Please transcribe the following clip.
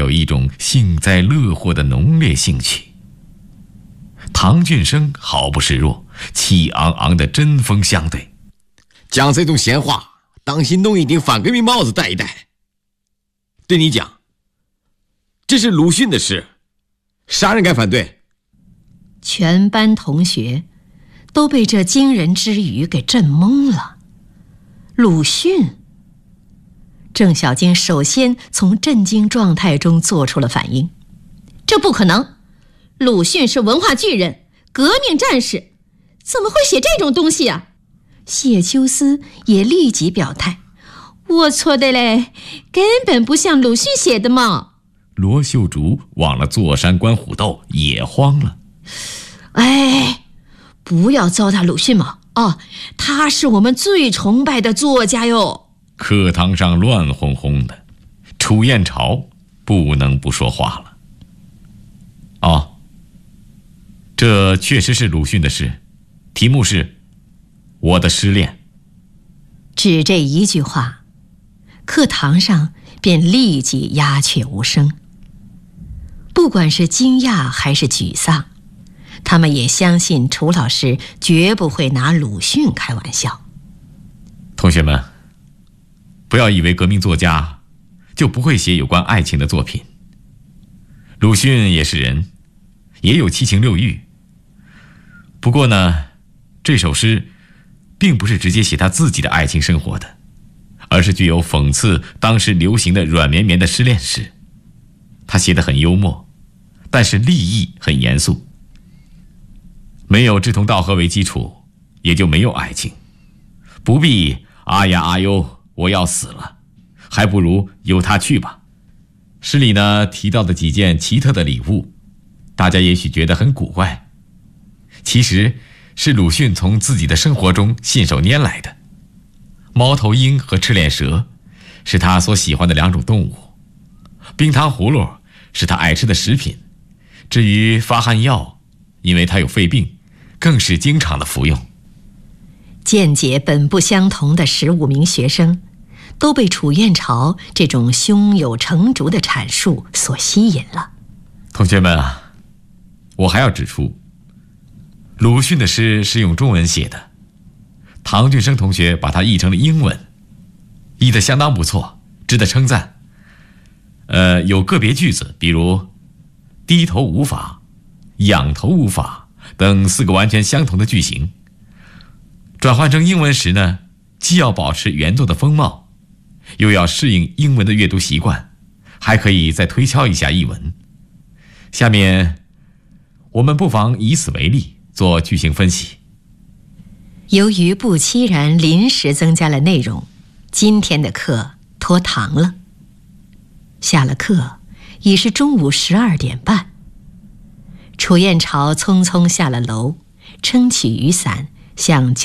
有一种幸灾乐祸的浓烈兴趣。唐俊生毫不示弱，气昂昂的针锋相对。 讲这种闲话，当心弄一顶反革命帽子戴一戴。对你讲，这是鲁迅的诗，啥人敢反对？ 全班同学都被这惊人之语给震懵了。鲁迅？郑小晶首先从震惊状态中做出了反应。这不可能，鲁迅是文化巨人，革命战士，怎么会写这种东西啊？谢秋思也立即表态，我错的嘞，根本不像鲁迅写的嘛。 罗秀竹忘了坐山观虎斗也慌了。 哎，不要糟蹋鲁迅嘛！他是我们最崇拜的作家哟。 课堂上乱哄哄的，楚燕朝不能不说话了。这确实是鲁迅的诗，题目是《我的失恋》。 只这一句话，课堂上便立即鸦雀无声。不管是惊讶还是沮丧，他们也相信楚老师绝不会拿鲁迅开玩笑。 同学们，不要以为革命作家就不会写有关爱情的作品。鲁迅也是人，也有七情六欲。不过呢，这首诗并不是直接写他自己的爱情生活的，而是具有讽刺当时流行的软绵绵的失恋诗。他写得很幽默，但是立意很严肃。没有志同道合为基础，也就没有爱情。不必啊呀啊哟，我要死了，还不如由他去吧。诗里呢提到的几件奇特的礼物，大家也许觉得很古怪，其实是鲁迅从自己的生活中信手拈来的。猫头鹰和赤脸蛇是他所喜欢的两种动物，冰糖葫芦是他爱吃的食品，至于发汗药，因为他有肺病，更是经常的服用。 见解本不相同的15名学生都被楚燕朝这种胸有成竹的阐述所吸引了。 同学们啊，我还要指出，鲁迅的诗是用中文写的，唐俊生同学把它译成了英文，译得相当不错，值得称赞。有个别句子，比如低头无法、仰头无法等4个完全相同的句型，转换成英文时呢，既要保持原作的风貌，又要适应英文的阅读习惯，还可以再推敲一下译文。下面我们不妨以此为例做句型分析。 由于不期然临时增加了内容，今天的课拖堂了。下了课已是中午12点半，楚燕朝匆匆下了楼，撑起雨伞向